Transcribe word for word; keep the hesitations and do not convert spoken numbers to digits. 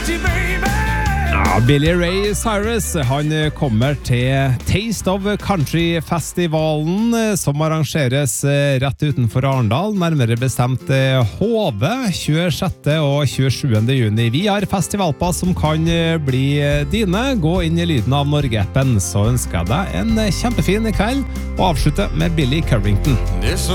Ja, Billy Ray Cyrus, han kommer til Taste of Country-festivalen som arrangeres rett utenfor Arendal, nærmere bestemt Hove, tjuesjette og tjuesjuende juni. Vi har festivalpass som kan bli dine. Gå inn i Lyden av Norge-appen, så ønsker jeg deg en kjempefin kveld og avslutte med Billy Currington.